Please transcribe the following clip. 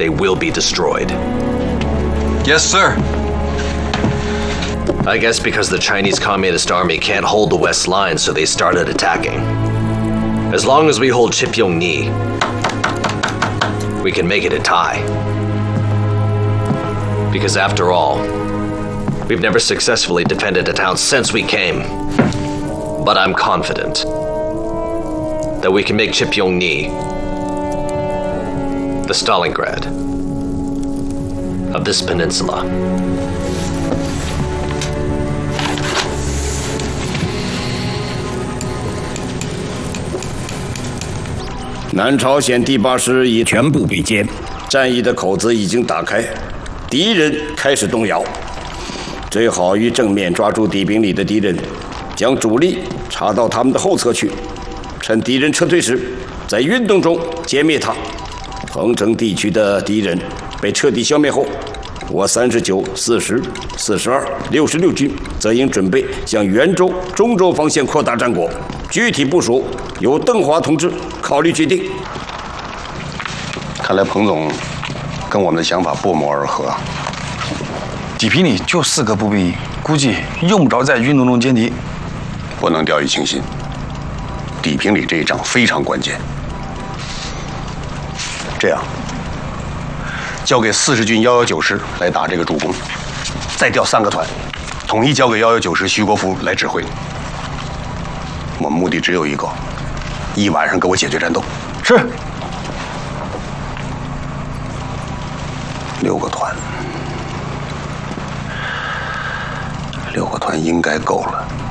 they will be destroyed. Yes, sir. I guess because the Chinese Communist Army can't hold the West Line, so they started attacking. As long as we hold Chipyong-ni, we can make it a tie. Because after all, we've never successfully defended a town since we came. But I'm confident that we can make Chipyong-ni the Stalingrad of this peninsula. 南朝鲜第8师已全部被歼，战役的口子已经打开，敌人开始动摇。最好于正面抓住敌兵里的敌人，将主力插到他们的后侧去，趁敌人撤退时，在运动中歼灭他。彭城地区的敌人被彻底消灭后，我39、40、42、66军则应准备向袁州、中州方向扩大战果。具体部署由邓华同志考虑决定。 看来彭总跟我们的想法不谋而合。 底平里就4个步兵营，估计用不着在运动中歼敌。 不能掉以轻心，底平里这一仗非常关键。这样，交给40军119师来打这个主攻，再调3个团，统一交给119师徐国福来指挥。我们目的只有一个，一晚上给我解决战斗。 是。 6个团，6个团应该够了。